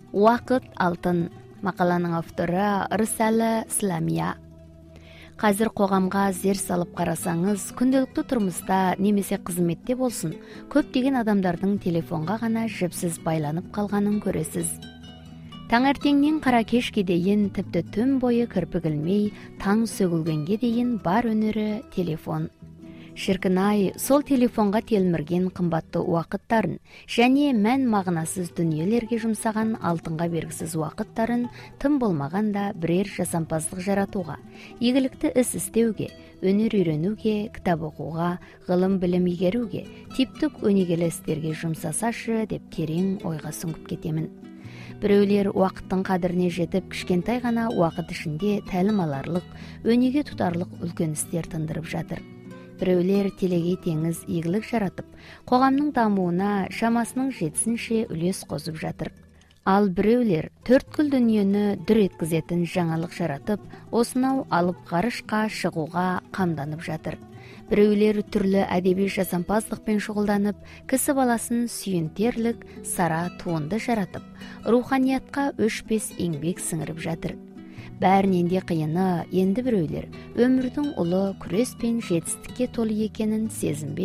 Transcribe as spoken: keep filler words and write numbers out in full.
Уақыт алтын. Мақаланың авторы Рысала Сламия. Қазір қоғамға зер салып қарасаңыз, күнделікті тұрмыста немесе қызметте болсын, көптеген адамдардың телефонға ғана жіпсіз байланып қалғанын көресіз. Таңертеңнен қара кешке дейін, тіпті түн бойы кірпік ілмей, таң сөгілгенге дейін бар өнері телефон. Шіркін-ай, сол телефонға телмірген қымбатты уақыттарын және мән мағынасыз дүниелерге жұмсаған алтынға бергісіз уақыттарын тым болмағанда бірер жасампаздық жаратуға, игілікті іс істеуге, өнер үйренуге, кітап оқуға, ғылым білім игеруге, типтік өнегелі істерге жұмсасашы деп терең ойға сүңгіп кетемін. Біреулер уақыттың қадіріне жетіп, кішкентай ғана уақыт ішінде тәлім аларлық, өнеге тұтарлық үлкен істер тындырып жатыр. Біреулер телегей теңіз игілік жаратып, қоғамның дамуына шамасының жетісінше үлес қосып жатыр. Ал біреулер төрткүл дүниені дүр еткізетін жаңалық жаратып, осынау алып ғарышқа шығуға қамданып жатыр. Біреулер түрлі әдеби жасампаздықпен шұғылданып, кісі баласын сүйінтерлік сара туынды жаратып, руханиятқа өшпес еңбек сіңіріп жатыр. Бәрінен де қиыны, енді біреулер өмірдің ұлы күрес пен жетістікке толы екенін сезінбей